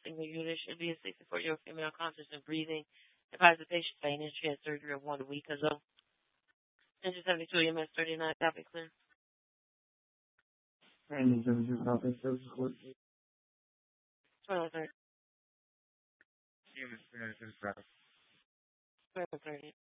single unit. Should be a 64-year-old female conscious and breathing. Advised the patient fainted. She had surgery 1 week ago. 1072 EMS 39, copy clear. And 72 copy, service court. 1230. EMS 39, 1230.